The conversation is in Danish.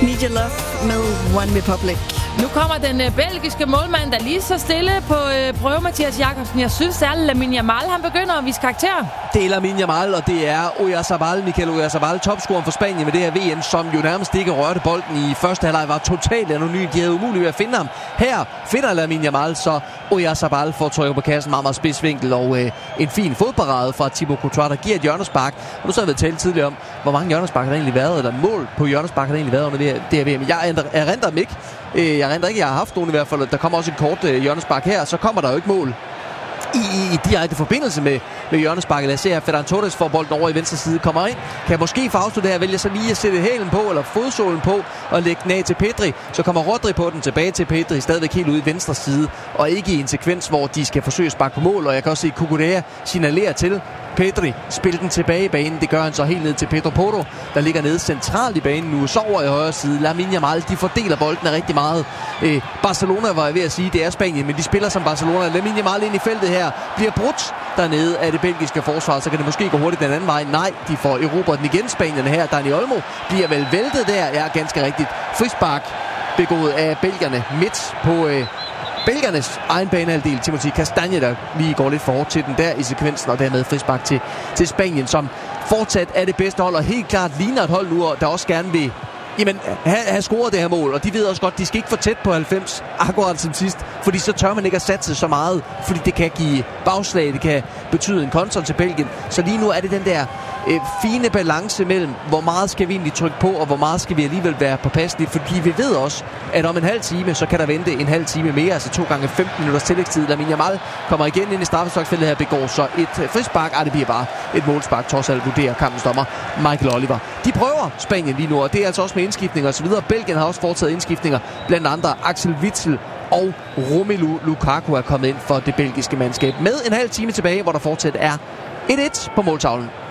Need Your Love med One Republic. Nu kommer den belgiske målmand, der lige så stille på prøve, Mathias Jakobsen. Jeg synes, det er Lamine Yamal, han begynder at vise karakter. Det er Lamine Yamal, og det er Oyarzabal, Mikel Oyarzabal, topscoren for Spanien med det her VM, som jo nærmest ikke rørte bolden i første halvleg, var totalt anonym. De havde umuligt ved at finde ham. Her finder Lamine Yamal, så Oyarzabal får trykket på kassen, meget, meget spidsvinkel, og en fin fodparade fra Thibaut Courtois, der giver et hjørnespark. Og nu så har vi talt tidligere om, hvor mange hjørnespark har der egentlig været, eller mål på hjørnespark har der egentlig været under det her VM. Jeg erindrer dem ikke. Jeg erindrer ikke, jeg har haft nogen i hvert fald. Der kommer også et kort hjørnespark her, så kommer der jo ikke mål i direkte forbindelse med hjørnesparket. Lad os se her, Ferran Torres får bolden over i venstre side, kommer ind, kan måske få afsluttet her, vælger så lige at sætte hælen på, eller fodsålen på, og lægge den af til Pedri. Så kommer Rodri på den, tilbage til Pedri, stadigvæk helt ude i venstre side, og ikke i en sekvens, hvor de skal forsøge at sparke på mål, og jeg kan også se Cucurella signalerer til Pedri, spil den tilbage i banen. Det gør han så helt ned til Pedro Porro, der ligger nede centralt i banen nu, så over i højre side. Lamine Yamal, de fordeler bolden rigtig meget. Barcelona var jeg ved at sige, det er Spanien, men de spiller som Barcelona. Lamine Yamal ind i feltet her, bliver brudt dernede af det belgiske forsvar, så kan det måske gå hurtigt den anden vej. Nej, de får erobret den igen, Spanierne her. Dani Olmo bliver vel væltet der, ja, ganske rigtigt. Frispark begået af belgierne midt på belgernes egen banehalvdel. Timothy Castagne, der lige går lidt for hårdt til den der i sekvensen, og dermed frispark til Spanien, som fortsat er det bedste hold, og helt klart ligner et hold nu, der også gerne vil have scoret det her mål, og de ved også godt, de skal ikke for tæt på 90, akkurat som sidst, fordi så tør man ikke at satse så meget, fordi det kan give bagslag, det kan betyde en kontra til Belgien. Så lige nu er det den der fine balance mellem, hvor meget skal vi egentlig trykke på, og hvor meget skal vi alligevel være påpasselige, fordi vi ved også, at om en halv time, så kan der vente en halv time mere, altså 2 gange 15 minutters tillægstid. Lamine Yamal kommer igen ind i straffesparksfeltet her, begår så et frispark, det bliver bare et målspark, trods alt vurderer kampens dommer Michael Oliver. De prøver Spanien lige nu, og det er altså også med indskiftninger og så videre. Belgien har også foretaget indskiftninger, blandt andre Axel Witsel og Romelu Lukaku er kommet ind for det belgiske mandskab med en halv time tilbage, hvor der fortsat er 1-1 på måltavlen.